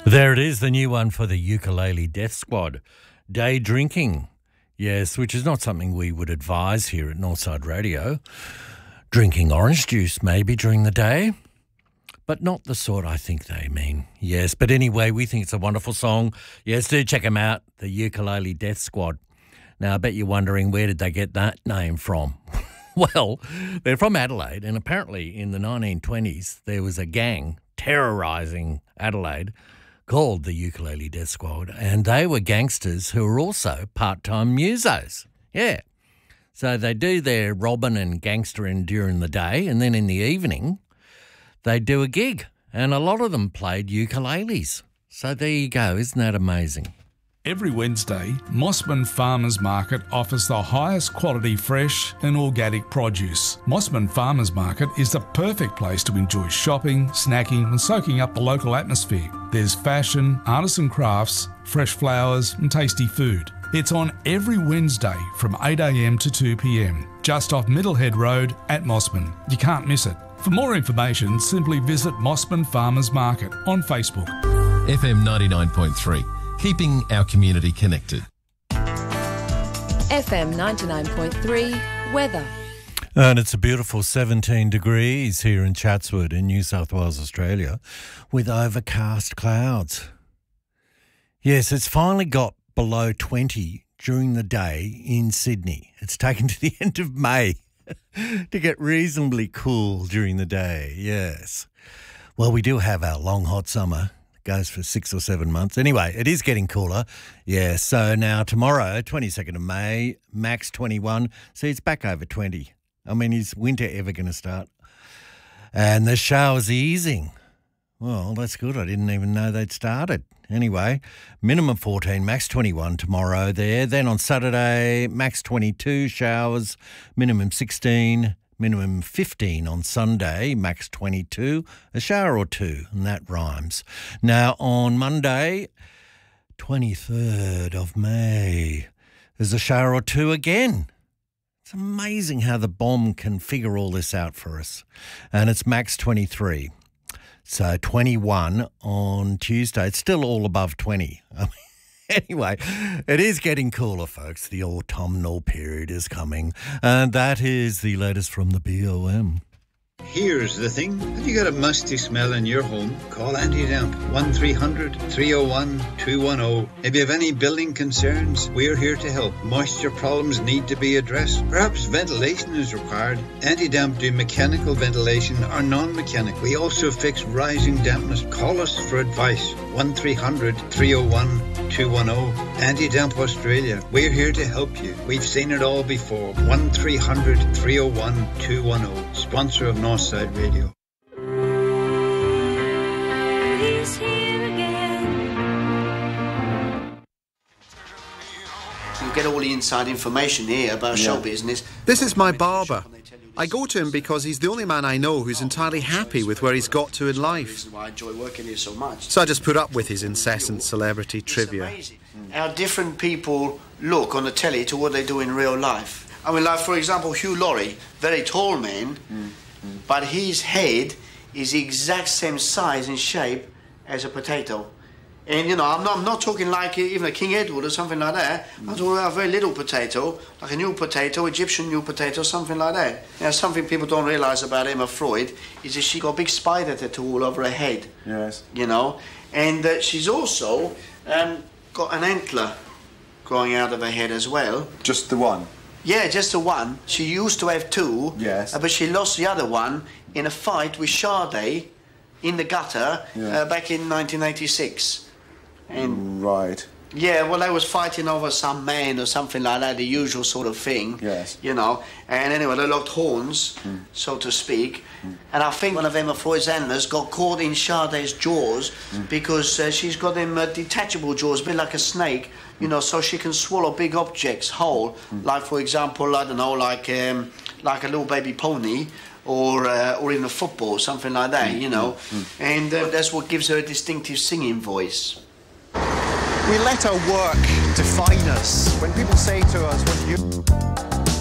There it is, the new one for the Ukulele Death Squad. Day drinking. Yes, which is not something we would advise here at Northside Radio. Drinking orange juice maybe during the day, but not the sort I think they mean. Yes, but anyway, we think it's a wonderful song. Yes, do check them out, the Ukulele Death Squad. Now, I bet you're wondering, where did they get that name from? Well, they're from Adelaide, and apparently in the 1920s there was a gang terrorising Adelaide called the Ukulele Death Squad, and they were gangsters who were also part-time musos. Yeah. So they do their robbing and gangstering during the day, and then in the evening they do a gig, and a lot of them played ukuleles. So there you go. Isn't that amazing? Every Wednesday, Mossman Farmers Market offers the highest quality fresh and organic produce. Mossman Farmers Market is the perfect place to enjoy shopping, snacking and soaking up the local atmosphere. There's fashion, artisan crafts, fresh flowers and tasty food. It's on every Wednesday from 8 a.m. to 2 p.m, just off Middlehead Road at Mossman. You can't miss it. For more information, simply visit Mossman Farmers Market on Facebook. FM 99.3. Keeping our community connected. FM 99.3 weather. And it's a beautiful 17 degrees here in Chatswood in New South Wales, Australia, with overcast clouds. Yes, it's finally got below 20 during the day in Sydney. It's taken to the end of May to get reasonably cool during the day, yes. Well, we do have our long hot summer. Goes for 6 or 7 months. Anyway, it is getting cooler. Yeah, so now tomorrow, 22nd of May, max 21. See, it's back over 20. I mean, is winter ever going to start? And the showers easing. Well, that's good. I didn't even know they'd started. Anyway, minimum 14, max 21 tomorrow there. Then on Saturday, max 22 showers, minimum 16. Minimum 15 on Sunday, max 22, a shower or two, and that rhymes. Now, on Monday, 23rd of May, there's a shower or two again. It's amazing how the bomb can figure all this out for us. And it's max 23. So 21 on Tuesday. It's still all above 20. Anyway, it is getting cooler, folks. The autumnal period is coming. And that is the latest from the BOM. Here's the thing. Have you got a musty smell in your home? Call Anti-Damp 1300 301 210. If you have any building concerns, we're here to help. Moisture problems need to be addressed. Perhaps ventilation is required. Anti-Damp do mechanical ventilation or non-mechanical. We also fix rising dampness. Call us for advice. 1300 301 210. Anti-Damp Australia. We're here to help you. We've seen it all before. 1300 301 210. Sponsor of Northside Radio. He's here again. You get all the inside information here about show business. This is my barber. I go to him because he's the only man I know who's entirely happy with where he's got to in life. Why I enjoy working here so much. So I just put up with his incessant celebrity trivia. Amazing how different people look on the telly to what they do in real life. I mean, like, for example, Hugh Laurie, very tall man, but his head is the exact same size and shape as a potato. And, you know, I'm not talking like even a King Edward or something like that. I'm talking about a very little potato, like a new potato, Egyptian new potato, something like that. Now, something people don't realise about Emma Freud is that she got a big spider tattoo all over her head. Yes. You know? And she's also got an antler growing out of her head as well. Just the one? Yeah, just the one. She used to have two. Yes. But she lost the other one in a fight with Sade in the gutter back in 1986. And right. Yeah, well, they was fighting over some man or something like that, the usual sort of thing. Yes. You know. And anyway, they locked horns, so to speak. And I think one of Emma Freud's antlers got caught in Sade's jaws because she's got them detachable jaws, a bit like a snake, you know, so she can swallow big objects whole. Like, for example, I don't know, like a little baby pony or even a football, something like that, you know. And that's what gives her a distinctive singing voice. We let our work define us. When people say to us, what do you...